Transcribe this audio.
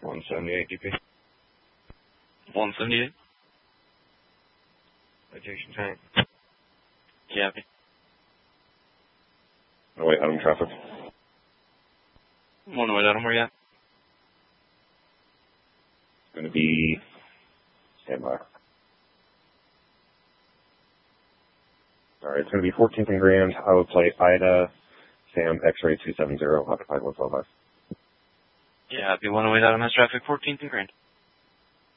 178 DP. 178. Citation tank. Copy. No way, Adam traffic. One way, Adam, where you at? It's going to be standby. Alright, it's going to be 14th and Grand. I would play Ida, Sam, X-ray 270, occupied 145. Yeah, I'd be 108 Adam has traffic, 14th and Grand.